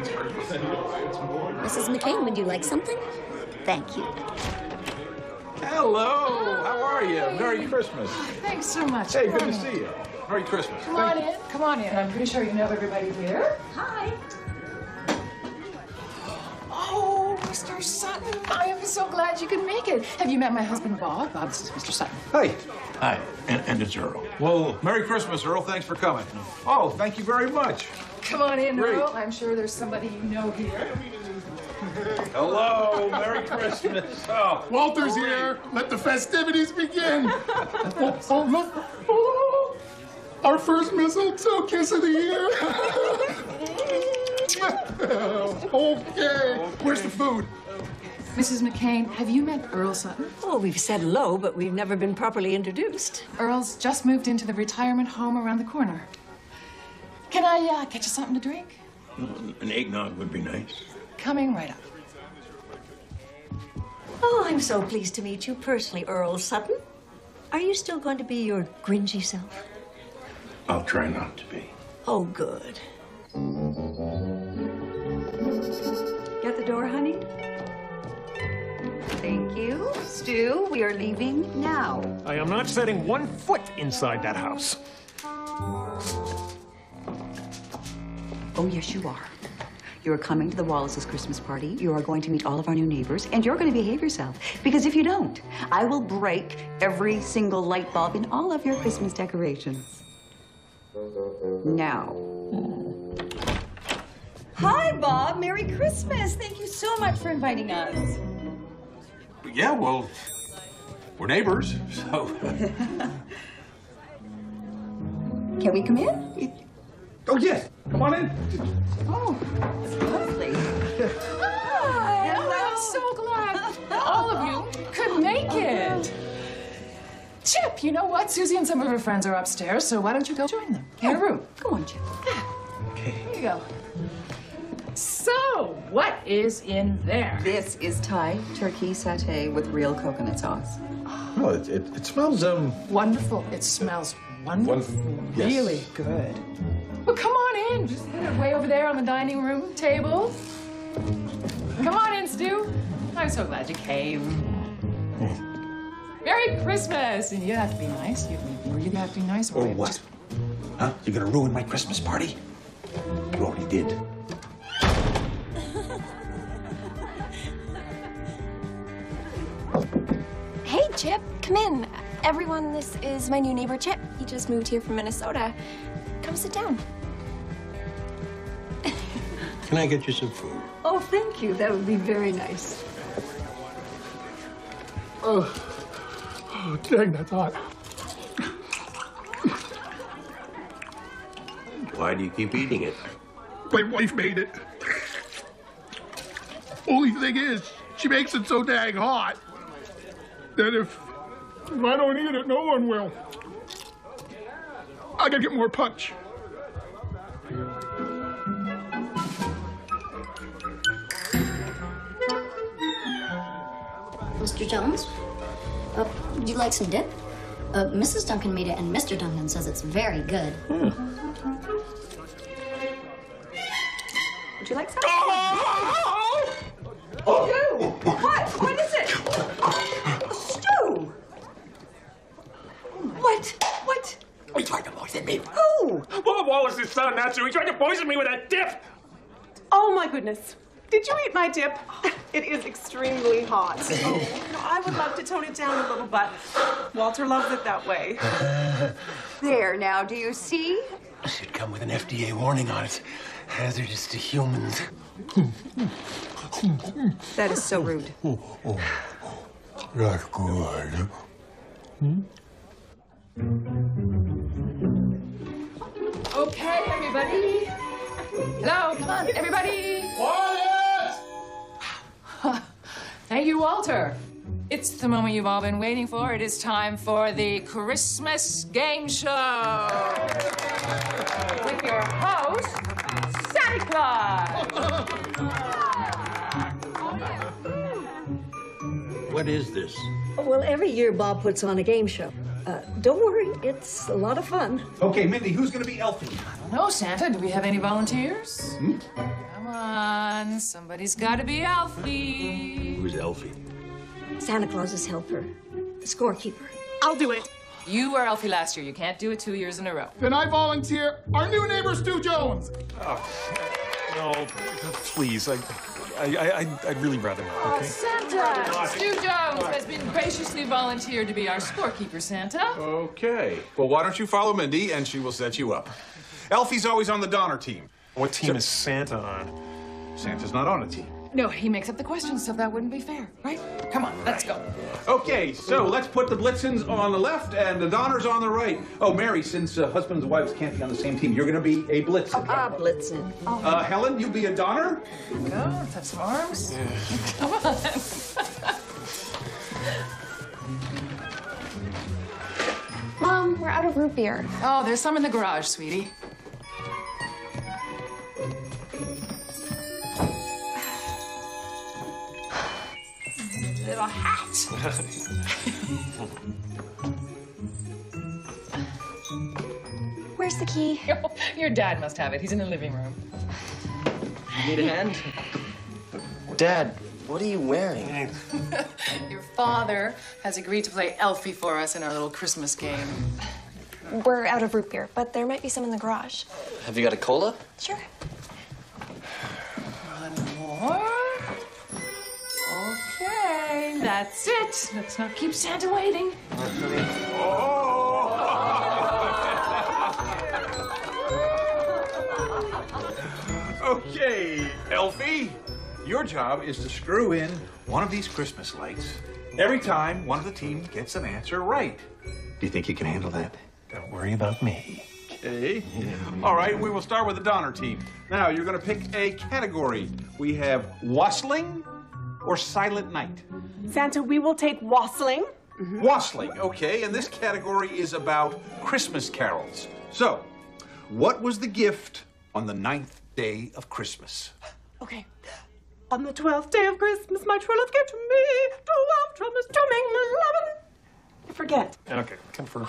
Mrs. McCain, would you like something? Thank you. Hello. How are you? Merry Christmas. Thanks so much. Hey, good to see you. Merry Christmas. Come on in. Come on in. I'm pretty sure you know everybody here. Hi. Oh, Mr. Sutton, I am so glad you could make it. Have you met my husband, Bob? Bob, this is Mr. Sutton. Hey. Hi, and it's Earl. Well, Merry Christmas, Earl. Thanks for coming. Oh, thank you very much. Come on in, Great. Earl. I'm sure there's somebody you know here. Hello. Merry Christmas. Oh, Walter's great. here. Let the festivities begin. Oh, look. Oh, our first mistletoe kiss of the year. Okay. Where's the food? Mrs. McCain, have you met Earl Sutton? Oh, we've said hello, but we've never been properly introduced. Earl's just moved into the retirement home around the corner. Can I get you something to drink? An eggnog would be nice. Coming right up. Oh, I'm so pleased to meet you personally, Earl Sutton. Are you still going to be your gringy self? I'll try not to be. Oh, good. Get the door, honey? Thank you. Stu, we are leaving now. I am not setting 1 foot inside that house. Oh, yes, you are. You're coming to the Wallace's Christmas party. You are going to meet all of our new neighbors, and you're going to behave yourself. Because if you don't, I will break every single light bulb in all of your Christmas decorations. Now. Hi, Bob. Merry Christmas. Thank you so much for inviting us. Yeah, well, we're neighbors, so. Can we come in? Oh, yes. Come on in. Oh, it's lovely. Hi, I'm so glad all of you could make it. Chip, you know what? Susie and some of her friends are upstairs, so why don't you go join them? In a room. Go on, Jim. Okay. Here you go. So, what is in there? This is Thai turkey satay with real coconut sauce. Well, it smells, Wonderful. It smells wonderful. Yes. Really good. Well, come on in. Just put it way over there on the dining room table. Come on in, Stu. I'm so glad you came. Merry Christmas! And you have to be nice. You really have to be nice. Or what? Huh? You're gonna ruin my Christmas party? You already did. Hey, Chip, come in. Everyone, this is my new neighbor, Chip. He just moved here from Minnesota. Come sit down. Can I get you some food? Oh, thank you. That would be very nice. Oh, dang, that's hot. Why do you keep eating it? My wife made it. Only thing is, she makes it so dang hot that if I don't eat it, no one will. I gotta get more punch. Mr. Jones, would you like some dip? Mrs. Duncan made it, and Mr. Duncan says it's very good. Would you like some? Stu! What? What is it? Stu! What? He tried to poison me. Who? Bob Wallace's son, that's who. He tried to poison me with a dip. Oh, my goodness. Did you eat my dip? It is extremely hot. Oh, I would love to tone it down a little, but Walter loves it that way. There, now, do you see? It should come with an FDA warning on it. Hazardous to humans. That is so rude. That's good. Okay, everybody. Hello, come on, everybody. Quiet! Thank you, Walter. It's the moment you've all been waiting for. It is time for the Christmas Game Show. With your host, Santa Claus. What is this? Well, every year Bob puts on a game show. Don't worry, it's a lot of fun. Okay, Mindy, who's going to be Elfie? No, Santa, do we have any volunteers? Come on, somebody's got to be Elfie. Who's Elfie? Santa Claus's helper, the scorekeeper. I'll do it. You were Elfie last year. You can't do it 2 years in a row. Then I volunteer our new neighbor, Stu Jones. No, please. I'd really rather not, okay? Santa! Stu Jones has been graciously volunteered to be our scorekeeper, Santa. Okay. Well, why don't you follow Mindy, and she will set you up. Elfie's always on the Donner team. What team is Santa on? Santa's not on a team. No, he makes up the questions, so that wouldn't be fair, right? Come on, let's go. Okay, so let's put the Blitzens on the left and the Donners on the right. Oh, Mary, since husbands and wives can't be on the same team, you're going to be a Blitzen. Blitzen. Helen, you be a Donner? Here we go. Let's have some arms. Come on. Mom, we're out of root beer. Oh, there's some in the garage, sweetie. Little hat. Where's the key? Your dad must have it. He's in the living room. You need a hand? Dad, what are you wearing? Your father has agreed to play Elfie for us in our little Christmas game. We're out of root beer, but there might be some in the garage. Have you got a cola? Sure. One more. Okay, that's it. Let's not keep Santa waiting. Okay, Elfie, your job is to screw in one of these Christmas lights every time one of the team gets an answer right. Do you think you can handle that? Don't worry about me. Okay. All right, we will start with the Donner team. Now, you're going to pick a category. We have wassailing or silent night. Santa, we will take wassailing. Wassailing, okay, and this category is about Christmas carols. So, what was the gift on the 9th day of Christmas? Okay. On the 12th day of Christmas, my true love gave to me 12 drummers drumming 11. I forget. Okay, confirm.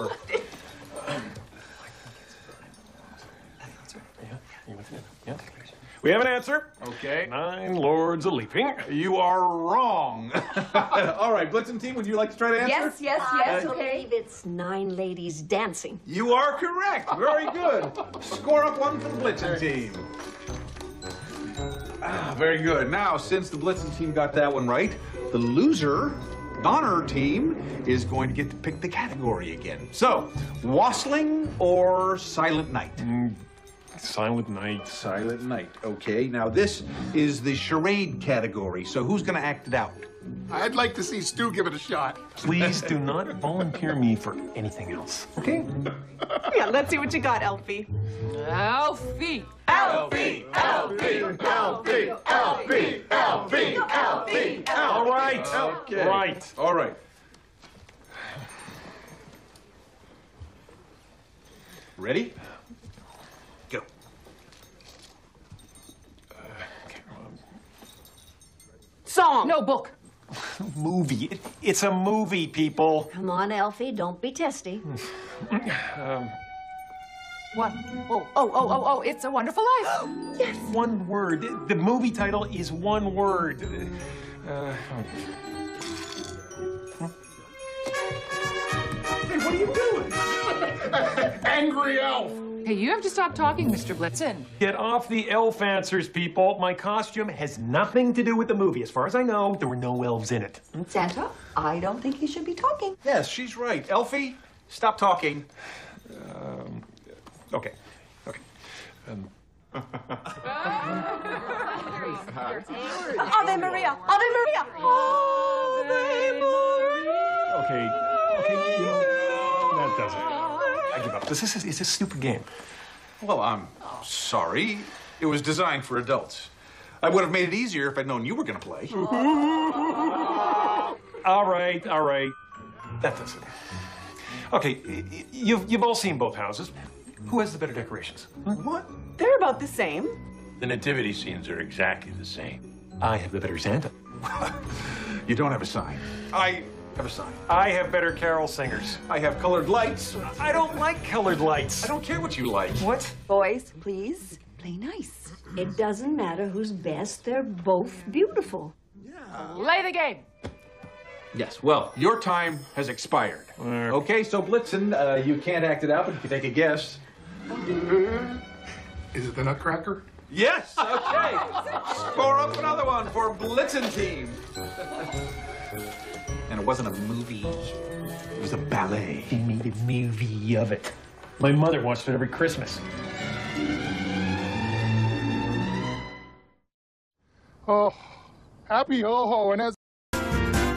Yeah. We have an answer. Okay. 9 lords a-leaping. You are wrong. All right, Blitzen team, would you like to try to answer? Yes, I believe it's 9 ladies dancing. You are correct. Very good. Score up 1 for the Blitzen team. Very good. Now, since the Blitzen team got that one right, the loser, Donner team, is going to get to pick the category again. So, wassailing or silent night? Silent night. Silent night. Okay, now this is the charade category, so who's going to act it out? I'd like to see Stu give it a shot. Please do not volunteer me for anything else, okay? Yeah, let's see what you got, Elfie. Elfie! Elfie! Elfie! Elfie! Elfie! Elfie! Elfie! All right. Okay. Right. All right. Ready? Go. Song. No book. Movie. It's a movie, people. Come on, Elfie, don't be testy. What? Oh, It's a Wonderful Life. Yes. One word. The movie title is one word. Hey, what are you doing? Angry elf. Hey, you have to stop talking, Mr. Blitzen. Get off the elf answers, people. My costume has nothing to do with the movie. As far as I know, there were no elves in it. Santa, I don't think you should be talking. Yes, she's right. Elfie, stop talking. Okay. Ave Maria! Ave Maria! Ave Maria! Okay, you know, that does it. I give up. It's a stupid game. Well, I'm sorry. It was designed for adults. I would have made it easier if I'd known you were going to play. All right. That does it. Okay, you've all seen both houses. Who has the better decorations? What? They're about the same. The nativity scenes are exactly the same. I have the better Santa. You don't have a sign. I Have a sign. I have better carol singers. I have colored lights. I don't like colored lights. I don't care what you like. What? Boys, please, play nice. It doesn't matter who's best. They're both beautiful. Play the game. Yes, well, your time has expired. Okay, so Blitzen, you can't act it out, but you can take a guess. Is it the Nutcracker? Yes, okay. Score up another one for Blitzen team. And it wasn't a movie. It was a ballet. They made a movie of it. My mother watched it every Christmas. Oh, happy ho-ho, and as